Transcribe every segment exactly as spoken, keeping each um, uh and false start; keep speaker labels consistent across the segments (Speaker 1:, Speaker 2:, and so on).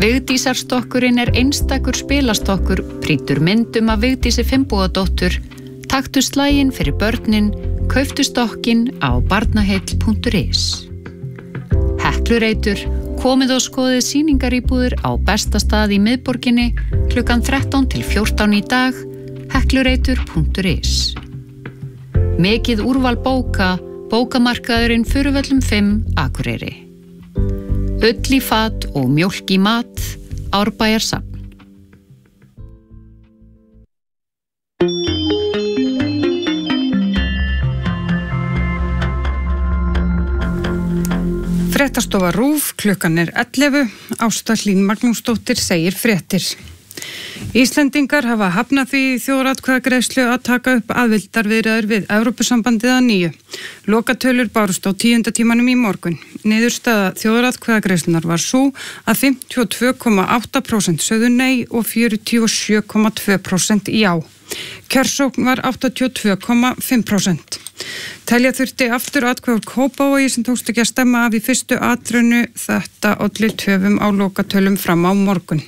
Speaker 1: Vigdísarstokkurinn er einstakur spilastokkur, prýtur myndum af Vigdísi Finnbogadóttur, taktu slaginn fyrir börnin, kauftu stokkinn á barnaheill punktur is. Heklureitur, komið og skoðið sýningaríbúðir á besta stað í miðborginni klukkan þrettán til fjórtán í dag, heklureitur punktur is. Mikið úrval bóka, bókamarkaðurinn Furuvöllum fimm, Akureyri. Ull í fat og mjólk í mat, Árbæjarsafn.
Speaker 2: Fréttastofa RÚV, klukkan er ellefu, Ásta Hlín Magnúsdóttir segir fréttir. Íslendingar hafa hafnað því þjóðaratkvæðagreiðslu að taka upp aðildarviðræður við Evrópusambandið að nýju. Lokatölur bárust á tíunda tímanum í morgun. Niðurstaða þjóðaratkvæðagreiðslunar var sú að fimmtíu og tvö komma átta prósent sögðu nei og fjörutíu og sjö komma tvö prósent já. Kjörsókn var áttatíu og tvö komma fimm prósent. Telja þurfti aftur atkvæði úr Kópavogi sem tókst ekki að stemma af í fyrstu atrunu, þetta olli töfum á lokatölum fram á morgun.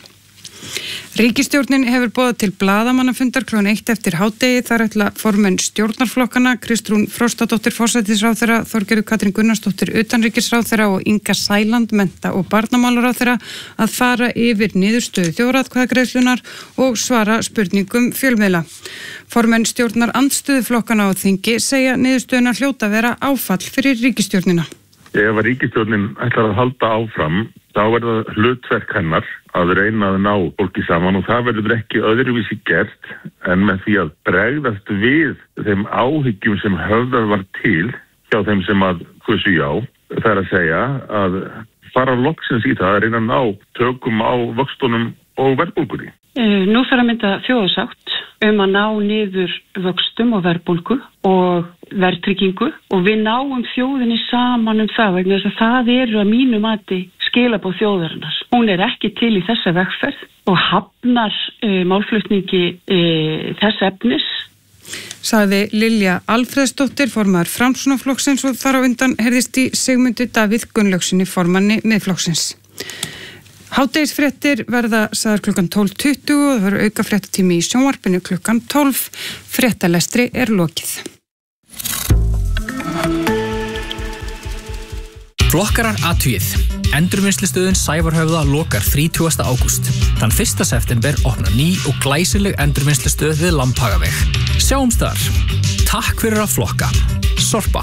Speaker 2: Ríkisstjórnin hefur boðað til blaðamannafundar klukkan eitt eftir hádegi. Þar ætla formenn stjórnarflokkana Kristrún Frostadóttir forsætisráðherra, Þorgerður Katrín Gunnarsdóttir utanríkisráðherra og Inga Sæland mennta- og barnamálaráðherra að fara yfir niðurstöðu þjóðaratkvæðagreiðslunnar og svara spurningum fjölmiðla. Formenn stjórnar andstöðuflokkana á þingi segja niðurstöðuna hljóta vera áfall fyrir ríkisstjórnina.
Speaker 3: Ef að ríkisstjórnin ætlar að halda áfram, þá er það hlutverk hennar að reyna að ná fólki saman og það verður ekki öðruvísi gert en með því að bregðast við þeim áhyggjum sem höfðað var til hjá þeim sem að kusu já. Það er að segja að fara loksins í það að reyna að ná tökum á vöxtunum og verðbólgunni.
Speaker 4: Nú þarf að mynda þjóðarsátt um að ná niður vöxtum og verðbólgu og verðtryggingu og við náum þjóðinni saman um það vegna þess að það eru að mínu mati skilaboð þjóðarinnar. Hún er ekki til í þessa vegferð og hafnar e, málflutningi e, þess efnis.
Speaker 2: Sagði Lilja Alfreðsdóttir, formaður Framsóknarflokksins og þar á undan heyrðist í Sigmundi Davíð Gunnlaugssyni, formanni Miðflokksins. Hádegisfréttir verða sagðar klukkan tólf tuttugu og það verður auka fréttatími í sjónvarpinu klukkan tólf. Fréttalestri er lokið.
Speaker 5: Flokkarar athugið. Endurvinnslustöðin Sævarhöfða lokar þrítugasta ágúst. Þann fyrsta september opnar ný og glæsileg endurvinnslustöð við Lambhagaveg. Sjáumst þar. Takk fyrir að flokka. Sorpa.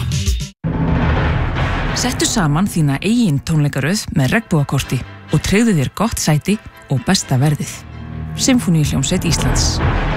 Speaker 6: Settu saman þína eigin tónleikaröð með regnbogakorti og tryggðu þér gott sæti og besta verðið. Sinfóníuhljómsveit Íslands.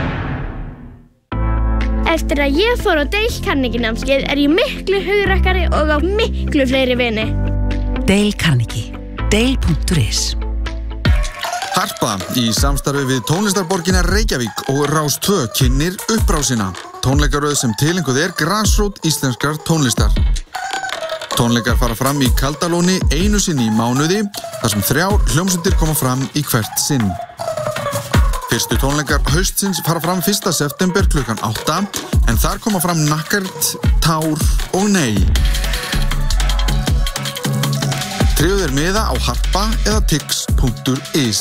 Speaker 7: Eftir að ég fór á Dale Carnegie námskeið er ég miklu hugrakkari og á miklu fleiri vini.
Speaker 8: Dale Carnegie. Dale punktur is.
Speaker 9: Harpa í samstarfi við tónlistarborgina Reykjavík og Rás tvö kynnir upprásina. Tónleikaröð sem tilenguð er grasrót íslenskrar tónlistar. Tónleikar fara fram í Kaldalóni einu sinni í mánuði, þar sem þrjár hljómsveitir koma fram í hvert sinn. Fyrstu tónleikar haustsins fara fram fyrsta september klukkan átta, en þar koma fram Nakkert, Tár og Nei. Tryggðu þér miða á harpa eða tix punktur is.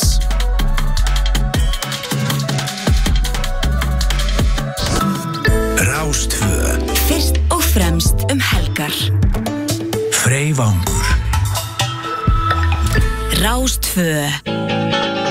Speaker 8: Rás tvö. Fyrst og fremst um helgar. Freyvangur. Rás tvö.